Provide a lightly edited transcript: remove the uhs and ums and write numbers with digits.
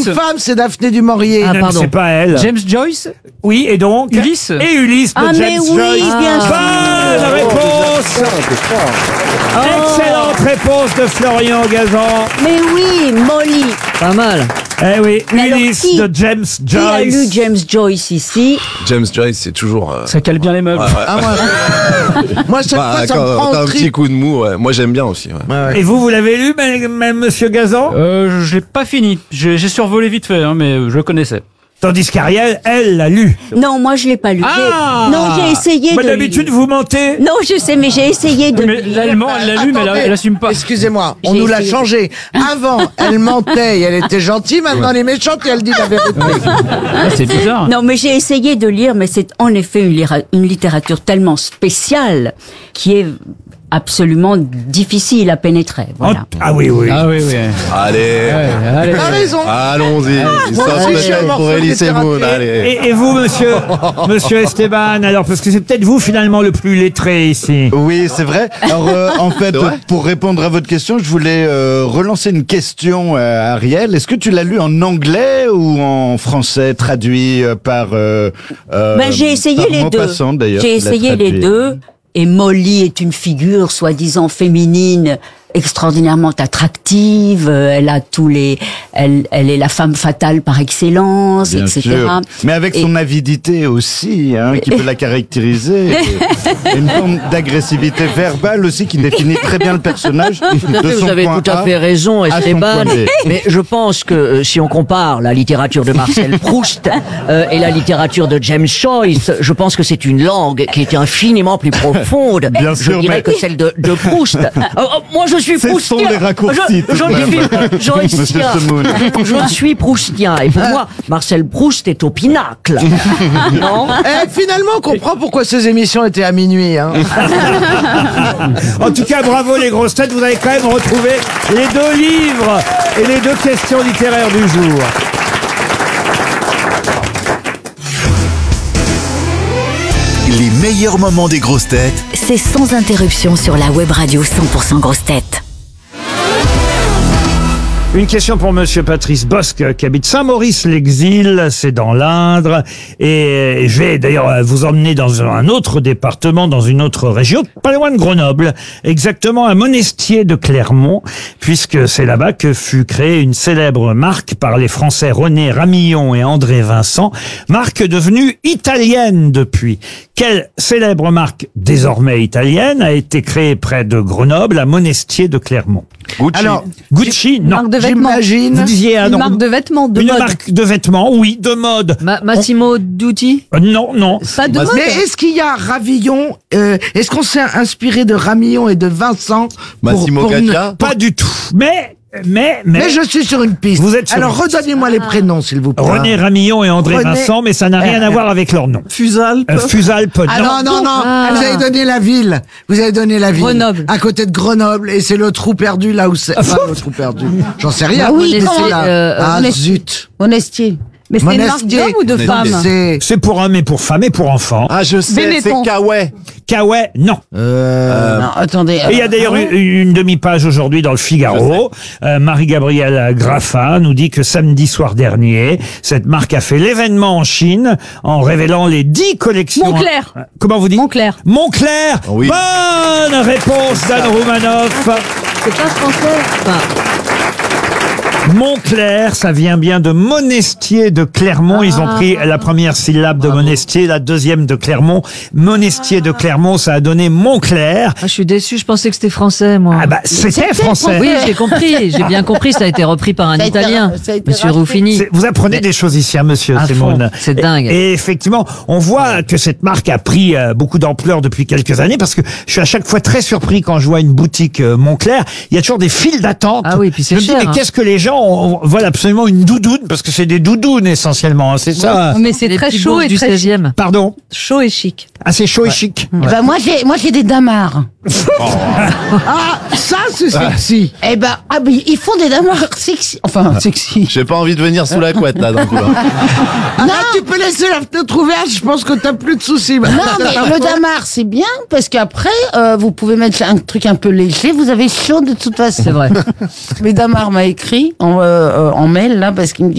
une femme, c'est Daphné du Maurier. Ah, pardon. C'est pas elle. James Joyce. Oui, et donc Ulysse. Et Ulysse de Ah, James mais oui, Joyce. bien sûr. Bonne réponse. Excellente réponse de Florian Gazan. Mais oui, Molly. Pas mal. Eh oui, Mais alors, Ulysse qui- de James Qui a lu Joyce. James Joyce ici? James Joyce, c'est toujours. Ça cale bien les meubles. Ah, moi, chaque fois, ça me prend t'as au un petit trip. coup de mou, ouais. Moi j'aime bien aussi. Ouais. Et vous l'avez lu, même monsieur Gazan? Je l'ai pas fini. J'ai survolé vite fait, hein, mais je le connaissais. Tandis qu'Ariel, elle l'a lu. Non, moi je l'ai pas lu. Non, j'ai essayé Bah, de. d'habitude, vous mentez. Non, je sais, mais j'ai essayé de. Mais l'allemand, elle l'a lu, mais elle assume pas. Excusez-moi, on J'ai nous l'a essayé. changé. Avant, elle mentait et elle était gentille. Maintenant, elle est méchante et elle dit la vérité. Ah, c'est bizarre. Non, mais j'ai essayé de lire, mais c'est en effet une littérature tellement spéciale qui est absolument difficile à pénétrer. Voilà. Ah oui, oui. Ah oui, oui. Allez, Allez. T'as raison. allons-y. moi aussi, je suis un morceau Pour de Elise et Moon, littérature. allez. Et vous, monsieur Esteban, alors, parce que c'est peut-être vous, finalement, le plus lettré ici. Oui, c'est vrai. Alors, en fait, C'est vrai pour répondre à votre question, je voulais relancer une question à Ariel. Est-ce que tu l'as lu en anglais ou en français, traduit par... J'ai essayé par les deux. Maupassant, d'ailleurs, J'ai qui l'a essayé les traduit. deux. Et Molly est une figure soi-disant féminine extraordinairement attractive. Elle a tous les, elle est la femme fatale par excellence, Bien etc. sûr. Mais avec son avidité aussi, hein, qui peut la caractériser. Et une forme d'agressivité verbale aussi qui définit très bien le personnage. De son Vous avez point tout à A fait raison, à son Esteban. point B. Mais je pense que si on compare la littérature de Marcel Proust et la littérature de James Joyce, je pense que c'est une langue qui est infiniment plus profonde. Bien je sûr, dirais mais- que celle de Proust. Moi, je suis Ce proustien. sont les raccourcis, tout de même. Monsieur Semoun. Je suis proustien. Et pour moi, Marcel Proust est au pinacle. Non? Finalement, on comprend pourquoi ces émissions étaient à minuit. Hein. En tout cas, bravo les grosses têtes, vous avez quand même retrouvé les deux livres et les deux questions littéraires du jour. Les meilleurs moments des grosses têtes C'est sans interruption sur la web radio 100% grosses têtes. Une question pour monsieur Patrice Bosque qui habite Saint-Maurice-l'Exil, c'est dans l'Indre, et je vais d'ailleurs vous emmener dans un autre département, dans une autre région, pas loin de Grenoble, exactement à Monestier de Clermont, puisque c'est là-bas que fut créée une célèbre marque par les Français René Ramillon et André Vincent, marque devenue italienne depuis. Quelle célèbre marque désormais italienne a été créée près de Grenoble, à Monestier de Clermont? Gucci. Alors, Gucci, non. Marque de vêtements. j'imagine. Vous disiez un Une nom. marque de vêtements, de Une mode. marque de vêtements, oui, de mode. Massimo Dutti. Non, non. Pas de mode. Mais est-ce qu'il y a Ravillon est-ce qu'on s'est inspiré de Ramillon et de Vincent Massimo Caccia. Pas du tout. Mais Mais je suis sur une piste. Vous êtes sur Alors une piste. redonnez-moi les prénoms, s'il vous plaît. René Ramillon et André René- Vincent, mais ça n'a rien à voir avec leur nom. Fusalpe. Fusalpe, Ah non, vous avez donné la ville. Vous avez donné la ville. Grenoble. À côté de Grenoble. Et c'est le trou perdu là où c'est. Enfin, le trou perdu. J'en sais rien. Ah oui, mais comment- c'est là. Ah Monestier. zut. Monestier. Mais c'est une marque Monestier. d'homme ou de femme? C'est pour hommes et pour femmes et pour enfants. Ah, je sais, c'est Benetton. Kawaii. Kawaii, non. Non, attendez. Et il y a d'ailleurs une demi-page aujourd'hui dans le Figaro. Marie-Gabrielle Graffin nous dit que samedi soir dernier, cette marque a fait l'événement en Chine en révélant les 10 collections. Moncler. Comment vous dites? Moncler. Moncler. Oui. Bonne réponse d'Anne Roumanoff. C'est pas français. Moncler, ça vient bien de Monestier de Clermont. Ils ont pris la première syllabe de Monestier, la deuxième de Clermont. Monestier de Clermont, ça a donné Moncler. Je suis déçu, je pensais que c'était français, moi. Ah bah, c'était français. Oui, j'ai compris, j'ai bien compris, ça a été repris par un Ça a été- Italien, ça a été Monsieur racheté. Ruffini. Vous apprenez des choses ici, hein, monsieur À fond, Semoun. c'est dingue. Et effectivement, on voit que cette marque a pris beaucoup d'ampleur depuis quelques années parce que je suis à chaque fois très surpris quand je vois une boutique Moncler. Il y a toujours des files d'attente. Ah oui, puis c'est Je me dis, cher, mais hein. qu'est-ce que les gens veulent absolument une doudoune parce que c'est des doudounes essentiellement, hein, c'est ça. Mais c'est Les très petits chaud bourses et du très 16e. Pardon. chaud et chic. Ah, c'est chaud et chic. Eh ben moi j'ai des damars. Ah, ça c'est sexy. Eh ben ils font des damars sexy. Enfin sexy. J'ai pas envie de venir sous la couette, là, d'un coup. Là. Ah, tu peux laisser la fenêtre ouverte. Je pense que t'as plus de soucis. Non mais le damar c'est bien parce qu'après vous pouvez mettre un truc un peu léger. Vous avez chaud de toute façon. C'est vrai. Mais Damar m'a écrit en mail là parce qu'il me dit